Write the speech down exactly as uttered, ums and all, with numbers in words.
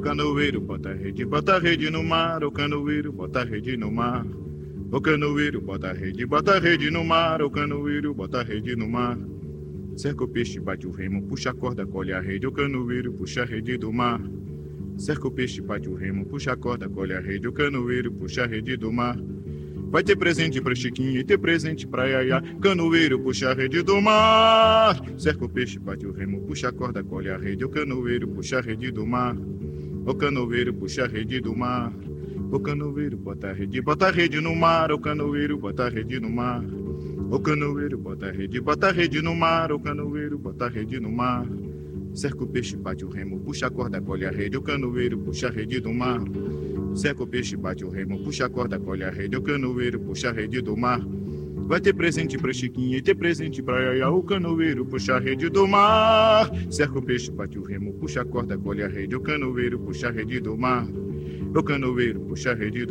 canoeiro bota a rede, bota a rede no mar, o canoeiro bota a rede no mar. O canoeiro bota a rede, bota a rede no mar, o canoeiro bota a rede no mar. Cerca o peixe, bate o remo, puxa a corda, colhe a rede, o canoeiro puxa a rede do mar. Cerca o peixe, bate o remo, puxa a corda, colhe a rede, o canoeiro puxa a rede do mar. Vai ter presente pra Chiquinha e ter presente pra Yaya, canoeiro puxa a rede do mar. Cerca o peixe, bate o remo, puxa a corda, colhe a rede, o canoeiro puxa a rede do mar. O canoeiro puxa a rede do mar. O canoeiro bota a rede, bota a rede no mar, o canoeiro bota a rede no mar. O canoeiro bota a rede, bota a rede no mar, o canoeiro bota a rede no mar. Cerca o peixe, bate o remo, puxa a corda, colhe a rede, o canoeiro puxa a rede do mar. Cerca o peixe, bate o remo, puxa a corda, colhe a rede, o canoeiro puxa a rede do mar. Vai ter presente pra Chiquinha e ter presente pra Yaya, o canoeiro puxa a rede do mar. Cerca o peixe, bate o remo, puxa a corda, colhe a rede, o canoeiro puxa a rede do mar. O canoeiro puxa a rede do